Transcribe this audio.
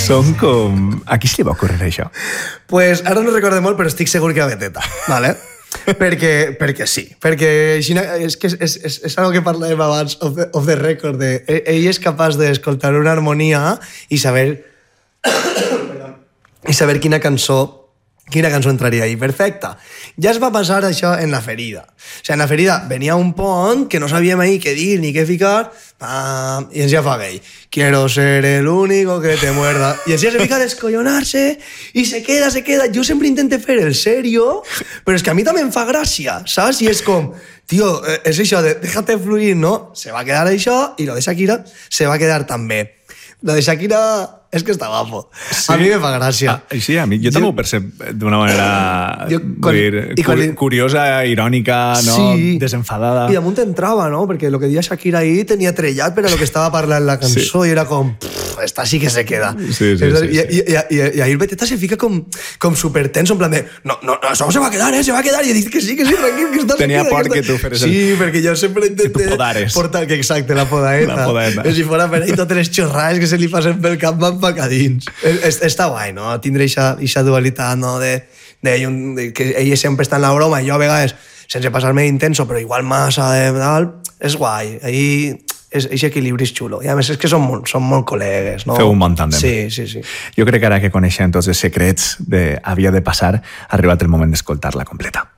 Són com... A qui se li va ocórrer això? Pues ara no recordo molt, però estic segur que a Beteta, ¿vale? perquè sí, perquè és algo que parlàvem abans off the record, ell és capaç d'escoltar una harmonia i saber quina cançó entraria ahí. Perfecta. Ja es va passar això en La Ferida. O sigui, en La Ferida venia un pont que no sabíem ahí què dir ni què ficar i ens ja fa gay. Quiero ser el único que te muerda. I ens ja se fica a descollonarse i se queda. Jo sempre intento fer el serio, però és que a mi també em fa gràcia, saps? I és com, tio, és això de déjate fluir, no? Se va quedar això i lo de Shakira se va quedar també. Lo de Shakira és que està guapo. Sí. A mi me fa gràcia. Sí, a mi jo també ho percep d'una manera curiosa, irònica, no? Sí. Desenfadada. I damunt entrava, no? Perquè el que deia Shakira ahí tenia trellat per a lo que estava parlant la cançó, sí. I era com, esta sí que se queda. Sí. I ahí el Beteta se fica com supertenso, en plan de, no, això se va quedar, se va quedar. I he dit que sí, tranquil, que està... Tenia por que tu feres Sí, perquè jo sempre intenté... portar, que exacte, la podaeta. La podaeta. Si fora per ahí totes les xorrades que se li passen pel cap van pa dins. Està guai, no? Tindre eixa dualitat, no? De que ell sempre està en la broma i jo a vegades, sense passar-me intenso, però igual massa de tal, és guai. Eixe equilibri és xulo. I a més és que són molt col·legues, no? Feu un bon tàndem. Sí. Jo crec que ara que coneixem tots els secrets havia de passar, ha arribat el moment d'escoltar-la completa.